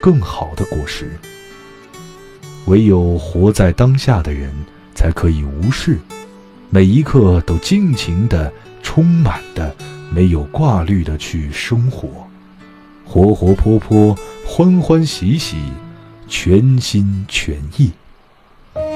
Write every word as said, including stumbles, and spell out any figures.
更好的果实。唯有活在当下的人，才可以无视，每一刻都尽情的、充满的、没有挂虑的去生活，活活泼泼，欢欢喜喜，全心全意。